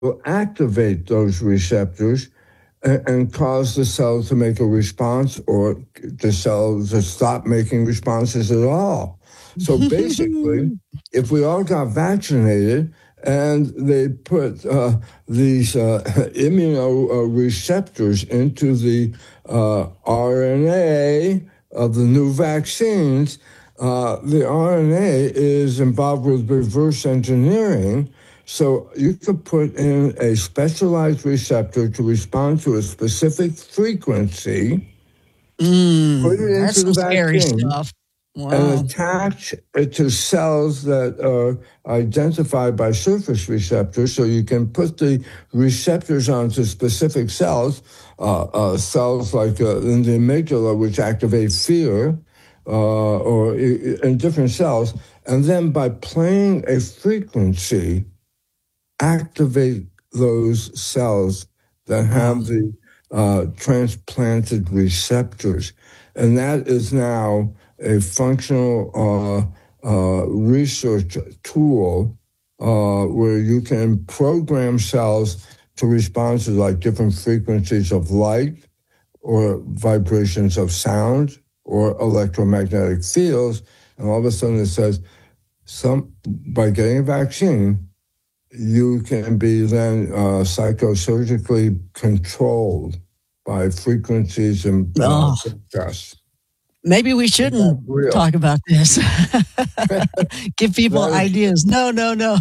will activate those receptors and cause the cell to make a response, or the cell to stop making responses at all. So basically, if we all got vaccinated and they put these immunoreceptors into the RNA of the new vaccines, the RNA is involved with reverse engineering. So you could put in a specialized receptor to respond to a specific frequency, put it into the vaccine, and attach it to cells that are identified by surface receptors. So you can put the receptors onto specific cells, cells like in the amygdala, which activate fear, or in different cells. And then by playing a frequency, activate those cells that have the transplanted receptors. And that is now a functional research tool where you can program cells to respond to like different frequencies of light or vibrations of sound or electromagnetic fields. And all of a sudden it says, by getting a vaccine, you can be then psychosurgically controlled by frequencies and broadcasts. Maybe we shouldn't talk about this. Give people ideas. No. No,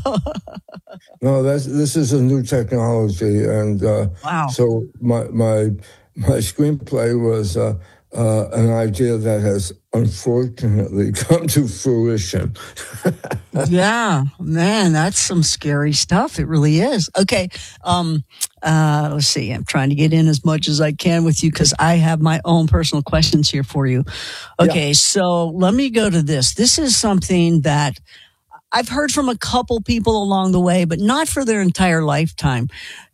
this is a new technology, and wow. So my screenplay was an idea that has unfortunately come to fruition. Yeah, man, that's some scary stuff. It really is. Okay, let's see. I'm trying to get in as much as I can with you because I have my own personal questions here for you. Okay, So let me go to this. This is something that I've heard from a couple people along the way, but not for their entire lifetime.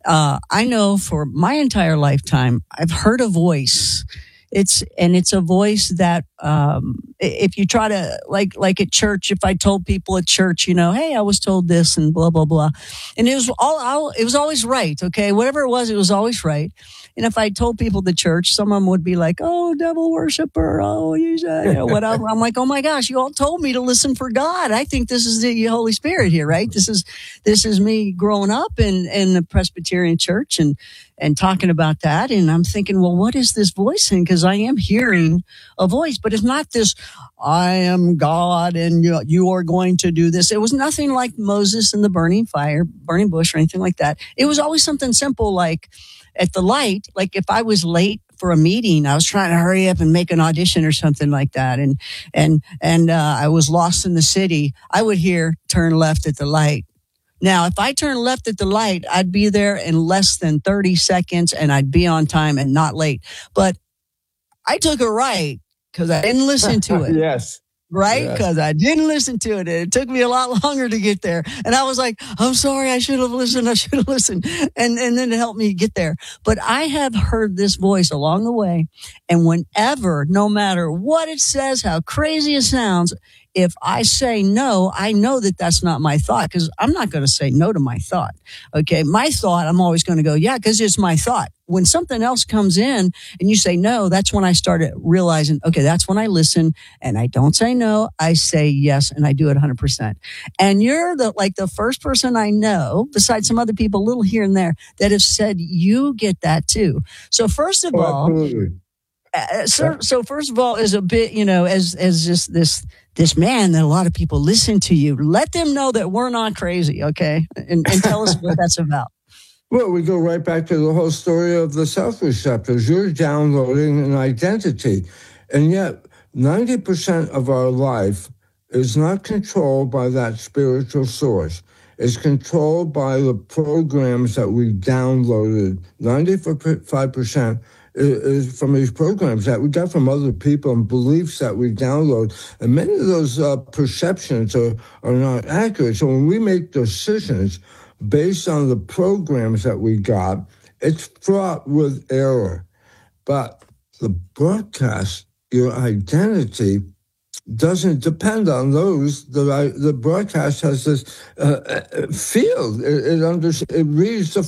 I know for my entire lifetime, I've heard a voice. It's a voice that, if you try to, like at church, if I told people at church, hey, I was told this and blah, blah, blah. And it was always right. Okay. Whatever it was always right. And if I told people at the church, someone would be like, oh, devil worshiper. Oh, whatever. I'm like, oh my gosh, you all told me to listen for God. I think this is the Holy Spirit here, right? This is me growing up in the Presbyterian church and talking about that. And I'm thinking, well, what is this voice in? Because I am hearing a voice, but it's not this, I am God and you are going to do this. It was nothing like Moses and the burning bush or anything like that. It was always something simple, like at the light, like if I was late for a meeting, I was trying to hurry up and make an audition or something like that. And I was lost in the city. I would hear turn left at the light. Now, if I turn left at the light, I'd be there in less than 30 seconds and I'd be on time and not late. But I took a right because I didn't listen to it. Yes. Right? Because I didn't listen to it. It took me a lot longer to get there. And I was like, I'm sorry, I should have listened. And then it helped me get there. But I have heard this voice along the way. And whenever, no matter what it says, how crazy it sounds, if I say no, I know that that's not my thought because I'm not going to say no to my thought. Okay. My thought, I'm always going to go, yeah, because it's my thought. When something else comes in and you say no, that's when I started realizing, okay, that's when I listen and I don't say no. I say yes. And I do it 100%. And you're the first person I know, besides some other people, a little here and there, that have said you get that too. So first of all, so first of all, is a bit, as just this man that a lot of people listen to you, let them know that we're not crazy. Okay. And tell us what that's about. Well, we go right back to the whole story of the self-receptors. You're downloading an identity. And yet 90% of our life is not controlled by that spiritual source. It's controlled by the programs that we downloaded. 95% is from these programs that we got from other people and beliefs that we download. And many of those perceptions are not accurate. So when we make decisions based on the programs that we got, it's fraught with error. But the broadcast, your identity, doesn't depend on those. The broadcast has this field. It reads the